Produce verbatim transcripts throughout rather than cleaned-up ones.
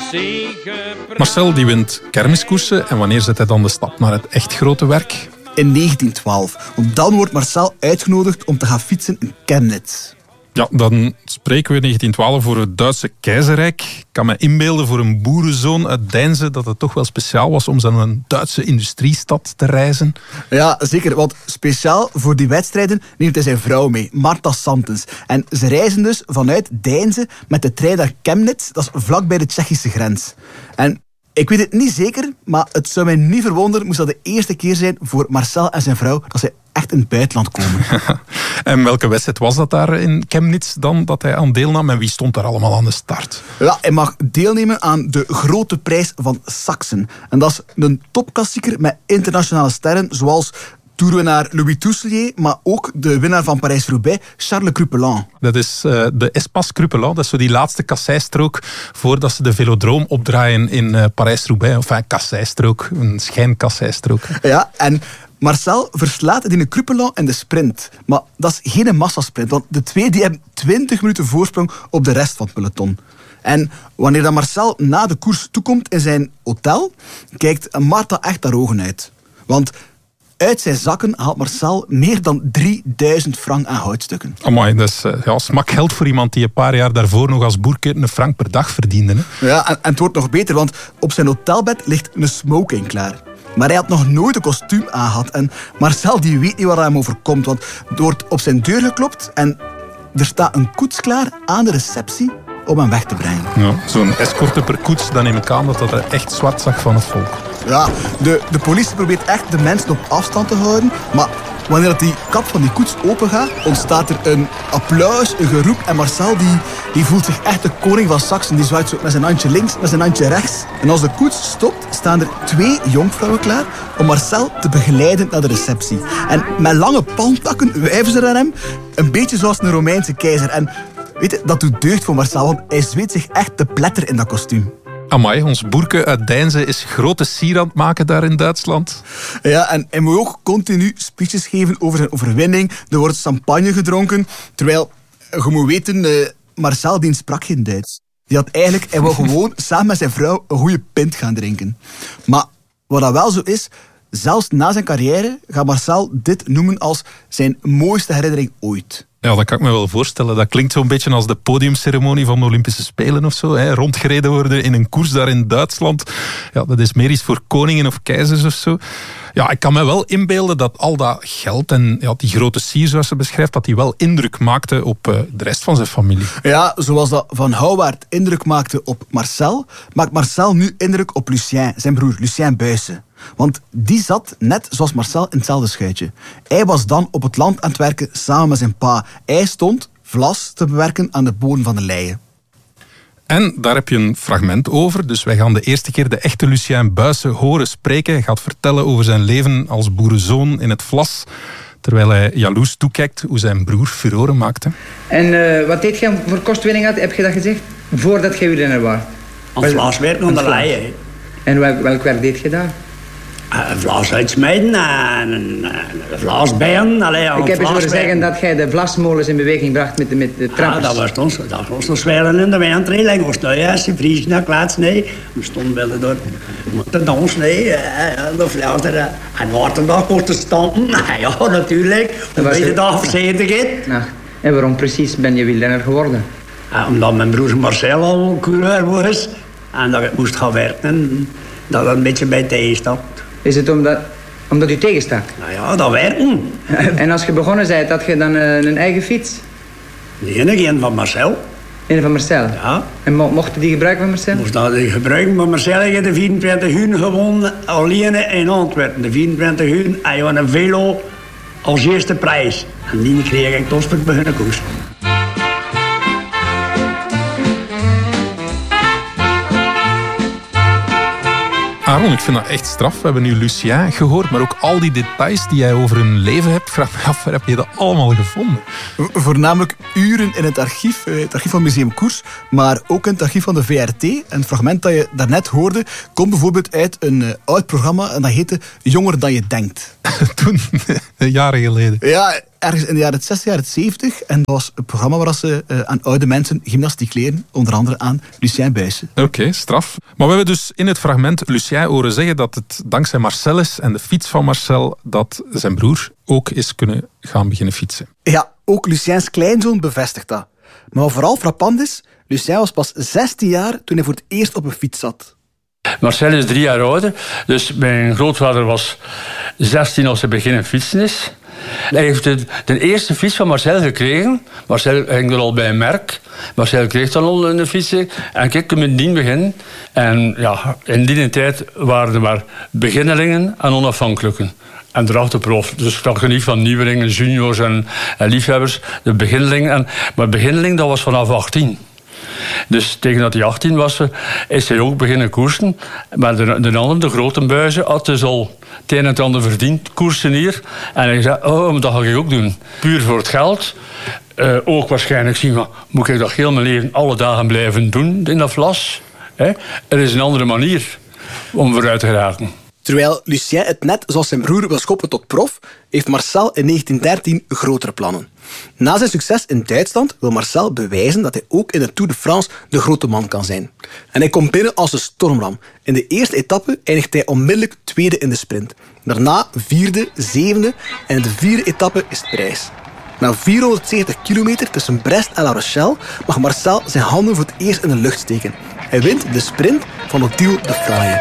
Marcel die wint kermiskoersen en wanneer zet hij dan de stap naar het echt grote werk? In negentien twaalf. Want dan wordt Marcel uitgenodigd om te gaan fietsen in Chemnitz. Ja, dan spreken we negentien twaalf voor het Duitse keizerrijk. Ik kan me inbeelden voor een boerenzoon uit Deinze dat het toch wel speciaal was om naar een Duitse industriestad te reizen. Ja, zeker. Want speciaal voor die wedstrijden neemt hij zijn vrouw mee, Marta Santens. En ze reizen dus vanuit Deinze met de trein naar Chemnitz. Dat is vlakbij de Tsjechische grens. En ik weet het niet zeker, maar het zou mij niet verwonderen moest dat de eerste keer zijn voor Marcel en zijn vrouw dat zij echt in het buitenland komen. En welke wedstrijd was dat daar in Chemnitz dan, dat hij aan deelnam? En wie stond daar allemaal aan de start? Ja, hij mag deelnemen aan de Grote Prijs van Sachsen. En dat is een topklassieker met internationale sterren, zoals toerwinnaar Louis Tousselier, maar ook de winnaar van Parijs-Roubaix, Charles Crupelan. Dat is uh, de Espace Crupelan, dat is zo die laatste kasseistrook voordat ze de velodroom opdraaien in uh, Parijs-Roubaix. Of een kasseistrook, een schijnkasseistrook. Ja, en Marcel verslaat die Crupelan in de sprint. Maar dat is geen massasprint, want de twee die hebben twintig minuten voorsprong op de rest van het peloton. En wanneer dan Marcel na de koers toekomt in zijn hotel, kijkt Marta echt haar ogen uit. Want uit zijn zakken haalt Marcel meer dan drieduizend frank aan houtstukken. Amai, dat is uh, ja, smakgeld voor iemand die een paar jaar daarvoor nog als boerke een frank per dag verdiende. Hè? Ja, en, en het wordt nog beter, want op zijn hotelbed ligt een smoking klaar. Maar hij had nog nooit een kostuum aangehad. En Marcel die weet niet wat hem overkomt, want er wordt op zijn deur geklopt en er staat een koets klaar aan de receptie om hem weg te brengen. Ja, zo'n escorte per koets, dan neem ik aan dat dat er echt zwart zag van het volk. Ja, de, de politie probeert echt de mensen op afstand te houden, maar wanneer die kap van die koets open gaat, ontstaat er een applaus, een geroep en Marcel die, die voelt zich echt de koning van Sachsen. Die zwaait zo met zijn handje links, met zijn handje rechts. En als de koets stopt, staan er twee jonkvrouwen klaar om Marcel te begeleiden naar de receptie. En met lange palmtakken wijven ze naar hem, een beetje zoals een Romeinse keizer. En weet je, dat doet deugd voor Marcel, want hij zweet zich echt te pletter in dat kostuum. Amai, ons boerke uit Deinze is grote sier aan het maken daar in Duitsland. Ja, en hij moet ook continu speeches geven over zijn overwinning. Er wordt champagne gedronken. Terwijl, je moet weten, uh, Marcel die sprak geen Duits. Die had eigenlijk, hij wou gewoon samen met zijn vrouw een goede pint gaan drinken. Maar wat dat wel zo is, zelfs na zijn carrière gaat Marcel dit noemen als zijn mooiste herinnering ooit. Ja, dat kan ik me wel voorstellen. Dat klinkt zo'n beetje als de podiumceremonie van de Olympische Spelen of zo. Hè. Rondgereden worden in een koers daar in Duitsland. Ja, dat is meer iets voor koningen of keizers of zo. Ja, ik kan me wel inbeelden dat al dat geld en ja, die grote sier, zoals ze beschrijft, dat die wel indruk maakte op uh, de rest van zijn familie. Ja, zoals dat Van Houwaert indruk maakte op Marcel, maakt Marcel nu indruk op Lucien, zijn broer, Lucien Buysse. Want die zat, net zoals Marcel, in hetzelfde schuitje. Hij was dan op het land aan het werken samen met zijn pa. Hij stond vlas te bewerken aan de bodem van de Leie. En daar heb je een fragment over. Dus wij gaan de eerste keer de echte Lucien Buysse horen spreken. Hij gaat vertellen over zijn leven als boerenzoon in het vlas, terwijl hij jaloers toekijkt hoe zijn broer furoren maakte. En uh, wat deed je voor kostwinning had, heb je dat gezegd? Voordat je wielrenner was? Aan het vlaswerk aan de Leie. En welk, welk werk deed je daar? Een vlas uitsmijden en een, een vlas bijen. Allee, ik heb eens horen zeggen dat jij de vlasmolens in beweging bracht met de, met de trappers. Ja, dat was ons. Dat was ons zweren in de windtrailing. Was nou juist, die vries naar plaats, nee. We stonden wel door te dansen, nee. De vlas er. En wat er nog kost stampen. Ja, natuurlijk. Hoe ben je dat verzekerd? Nou, en waarom precies ben je wielrenner geworden? Ja, omdat mijn broer Marcel al coureur was. En dat ik moest gaan werken. Dat dat een beetje bij tegenstaat. Is het omdat, omdat u tegenstak? Nou ja, dat werken. En als je begonnen bent, had je dan uh, een eigen fiets? Nee, een van Marcel. Een van Marcel? Ja. En mo mocht je die gebruiken van Marcel? Moest dat die gebruiken, maar Marcel heeft de vierentwintig uur gewonnen alleen in Antwerpen. De vierentwintig uur en je had een velo als eerste prijs. En die kreeg ik tot voor beginnen koers. Aaron, ik vind dat echt straf. We hebben nu Lucien gehoord, maar ook al die details die jij over hun leven hebt. Vraag me af, waar heb je dat allemaal gevonden? Voornamelijk uren in het archief, het archief van Museum Koers, maar ook in het archief van de V R T. En het fragment dat je daarnet hoorde, komt bijvoorbeeld uit een uh, oud programma en dat heette Jonger dan je denkt. Toen, jaren geleden. Ja, ergens in de jaren zestig, jaren zeventig. En dat was een programma waar ze uh, aan oude mensen gymnastiek leren. Onder andere aan Lucien Buijsen. Oké, okay, straf. Maar we hebben dus in het fragment Lucien horen zeggen dat het dankzij Marcel is en de fiets van Marcel dat zijn broer ook is kunnen gaan beginnen fietsen. Ja, ook Luciens kleinzoon bevestigt dat. Maar wat vooral frappant is, Lucien was pas zestien jaar toen hij voor het eerst op een fiets zat. Marcel is drie jaar ouder, dus mijn grootvader was zestien als hij beginnen fietsen is. Hij heeft de, de eerste fiets van Marcel gekregen. Marcel ging er al bij een merk. Marcel kreeg dan al een fiets. En ik kon met die beginnen. En ja, in die tijd waren er maar beginnelingen en onafhankelijken. En erachter prof. Dus ik dacht niet van nieuwelingen, juniors en, en liefhebbers. De beginnelingen. En, maar beginneling, dat was vanaf achttien. Dus tegen dat hij achttien was, is hij ook beginnen koersen. Maar de, de andere, de grote buizen, had dus al het een en het ander verdiend, koersen hier. En hij zei, oh, dat ga ik ook doen. Puur voor het geld. Uh, ook waarschijnlijk zien van, moet ik dat heel mijn leven alle dagen blijven doen in dat vlas? He? Er is een andere manier om vooruit te geraken. Terwijl Lucien het net zoals zijn broer wil schoppen tot prof, heeft Marcel in negentien dertien grotere plannen. Na zijn succes in Duitsland wil Marcel bewijzen dat hij ook in de Tour de France de grote man kan zijn. En hij komt binnen als een stormram. In de eerste etappe eindigt hij onmiddellijk tweede in de sprint. Daarna vierde, zevende en in de vierde etappe is het prijs. Na vierhonderdzeventig kilometer tussen Brest en La Rochelle mag Marcel zijn handen voor het eerst in de lucht steken. Hij wint de sprint van Odile de Fraye.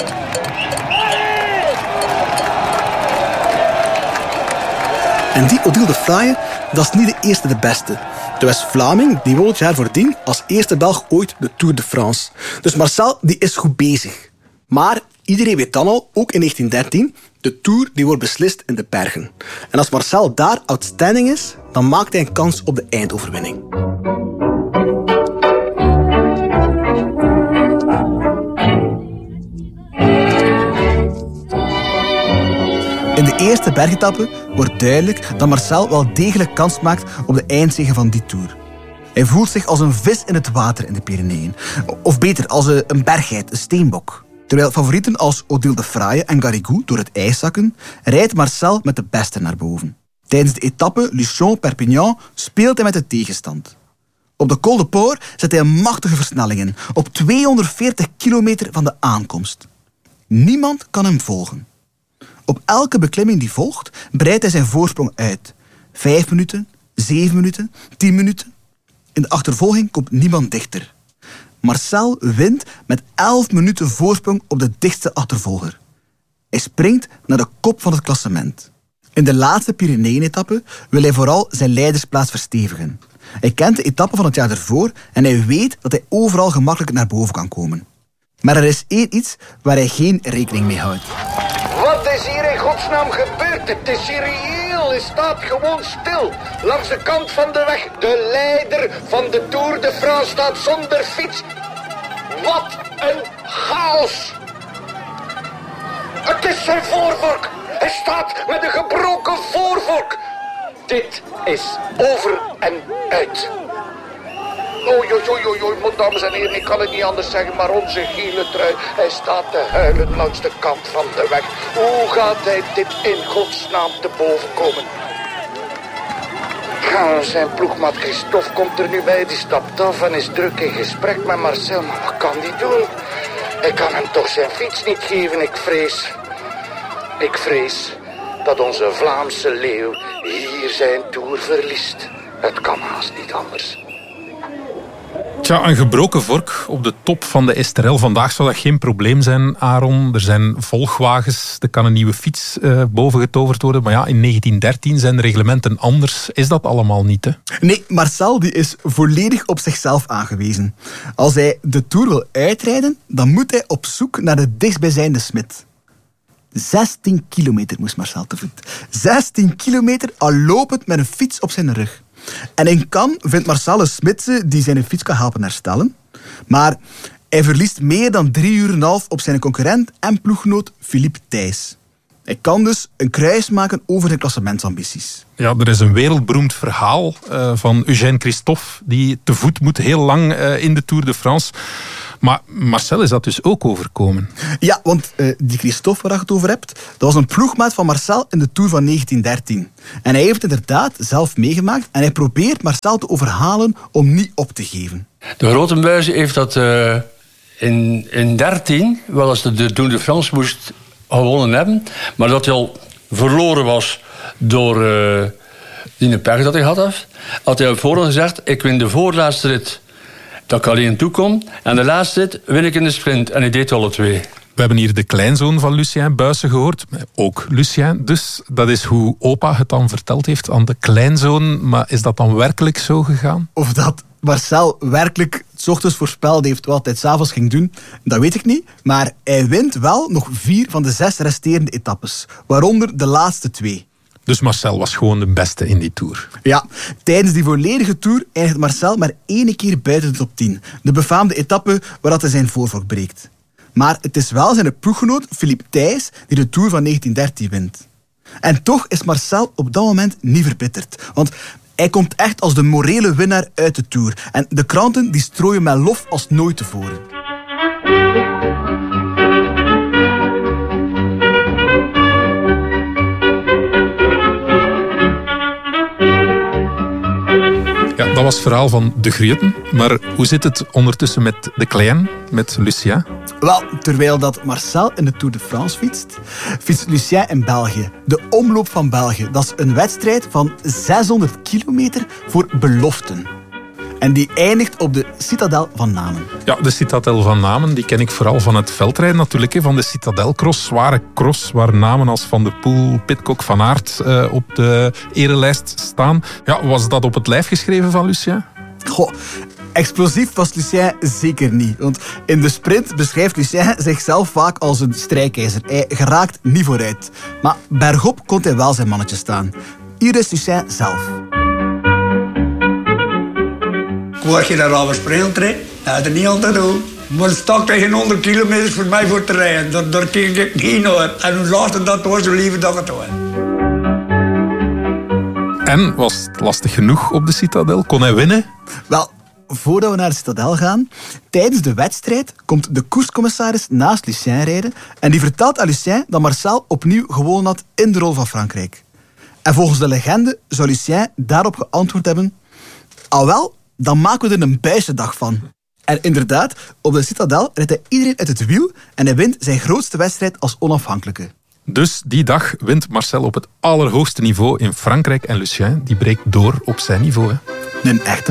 En die Odile de Fraye, dat is niet de eerste de beste. De West-Vlaming die won het jaar voordien als eerste Belg ooit de Tour de France. Dus Marcel die is goed bezig. Maar iedereen weet dan al, ook in negentien dertien, de Tour die wordt beslist in de bergen. En als Marcel daar outstanding is, dan maakt hij een kans op de eindoverwinning. In de eerste bergetappe wordt duidelijk dat Marcel wel degelijk kans maakt op de eindzege van die Tour. Hij voelt zich als een vis in het water in de Pyreneeën. Of beter, als een berggeit, een steenbok. Terwijl favorieten als Odile de Fraye en Garrigou door het ijs zakken, rijdt Marcel met de beste naar boven. Tijdens de etappe Luchon-Perpignan speelt hij met de tegenstand. Op de Col de Port zet hij een machtige versnelling in, op tweehonderdveertig kilometer van de aankomst. Niemand kan hem volgen. Op elke beklimming die volgt, breidt hij zijn voorsprong uit. Vijf minuten, zeven minuten, tien minuten. In de achtervolging komt niemand dichter. Marcel wint met elf minuten voorsprong op de dichtste achtervolger. Hij springt naar de kop van het klassement. In de laatste Pyreneeën-etappe wil hij vooral zijn leidersplaats verstevigen. Hij kent de etappe van het jaar ervoor en hij weet dat hij overal gemakkelijk naar boven kan komen. Maar er is één iets waar hij geen rekening mee houdt. Wat is hier in godsnaam gebeurd? Het is hier reëel. Hij staat gewoon stil. Langs de kant van de weg. De leider van de Tour de France staat zonder fiets. Wat een chaos. Het is zijn voorvork. Hij staat met een gebroken voorvork. Dit is over en uit. Oei, oei, oei, oei, oei, dames en heren, ik kan het niet anders zeggen, maar onze gele trui, hij staat te huilen langs de kant van de weg. Hoe gaat hij dit in godsnaam te boven komen? Ja, zijn ploegmaat Christophe komt er nu bij, die stapt af en is druk in gesprek met Marcel. Maar wat kan die doen? Hij kan hem toch zijn fiets niet geven, ik vrees. Ik vrees dat onze Vlaamse leeuw hier zijn Tour verliest. Het kan haast niet anders. Tja, een gebroken vork op de top van de Esterel. Vandaag zou dat geen probleem zijn, Aaron. Er zijn volgwagens, er kan een nieuwe fiets uh, boven getoverd worden. Maar ja, in negentien dertien zijn de reglementen anders. Is dat allemaal niet, hè? Nee, Marcel die is volledig op zichzelf aangewezen. Als hij de Tour wil uitrijden, dan moet hij op zoek naar de dichtstbijzijnde smid. zestien kilometer moest Marcel te voet. zestien kilometer al lopend met een fiets op zijn rug. En in Cannes vindt Marcel een smidse die zijn fiets kan helpen herstellen. Maar hij verliest meer dan drie uur en een half op zijn concurrent en ploeggenoot Philippe Thijs. Hij kan dus een kruis maken over zijn klassementsambities. Ja, er is een wereldberoemd verhaal uh, van Eugène Christophe, die te voet moet heel lang uh, in de Tour de France. Maar Marcel is dat dus ook overkomen. Ja, want uh, die Christophe waar je het over hebt, dat was een ploegmaat van Marcel in de Tour van negentien dertien. En hij heeft het inderdaad zelf meegemaakt en hij probeert Marcel te overhalen om niet op te geven. De Grotenbuis heeft dat uh, in, in dertien, wel als de, de Tour de France moest gewonnen hebben, maar dat hij al verloren was door uh, die pech dat hij had. Had hij op voorhand gezegd, ik win de voorlaatste rit dat ik alleen toekom. En de laatste rit win ik in de sprint. En hij deed alle twee. We hebben hier de kleinzoon van Lucien Buijsen gehoord. Ook Lucien dus. Dat is hoe opa het dan verteld heeft aan de kleinzoon. Maar is dat dan werkelijk zo gegaan? Of dat Marcel werkelijk 's ochtends voorspeld heeft wat hij 's avonds ging doen, dat weet ik niet. Maar hij wint wel nog vier van de zes resterende etappes. Waaronder de laatste twee. Dus Marcel was gewoon de beste in die Tour. Ja, tijdens die volledige Tour eindigt Marcel maar één keer buiten de top tien. De befaamde etappe waar hij zijn voorvolk breekt. Maar het is wel zijn ploeggenoot Philippe Thijs die de Tour van negentien dertien wint. En toch is Marcel op dat moment niet verbitterd. Want hij komt echt als de morele winnaar uit de Tour. En de kranten die strooien met lof als nooit tevoren. Ja, dat was het verhaal van de Grutten. Maar hoe zit het ondertussen met de Klein, met Lucien? Wel, terwijl dat Marcel in de Tour de France fietst, fietst Lucien in België. De Omloop van België. Dat is een wedstrijd van zeshonderd kilometer voor beloften. En die eindigt op de Citadel van Namen. Ja, de Citadel van Namen, die ken ik vooral van het veldrijden natuurlijk. Van de Citadelcross, zware cross, waar namen als Van de Poel, Pidcock, Van Aert uh, op de erelijst staan. Ja, was dat op het lijf geschreven van Lucien? Goh, explosief was Lucien zeker niet. Want in de sprint beschrijft Lucien zichzelf vaak als een strijkijzer. Hij geraakt niet vooruit. Maar bergop kon hij wel zijn mannetje staan. Hier is Lucien zelf. Word je daar al een sprint rijden? Dat is niet altijd doen. Maar het stak tegen honderd kilometer voor mij voor te rijden. Daar, daar keek ik niet naar. En hoe later dat was, hoe liever dat het was. En was het lastig genoeg op de Citadel? Kon hij winnen? Wel, voordat we naar de Citadel gaan, tijdens de wedstrijd komt de koerscommissaris naast Lucien rijden en die vertelt aan Lucien dat Marcel opnieuw gewonnen had in de Ronde van Frankrijk. En volgens de legende zou Lucien daarop geantwoord hebben: al wel, dan maken we er een buizendag van. En inderdaad, op de Citadel rijdt hij iedereen uit het wiel en hij wint zijn grootste wedstrijd als onafhankelijke. Dus die dag wint Marcel op het allerhoogste niveau in Frankrijk en Lucien die breekt door op zijn niveau. Hè. Een echte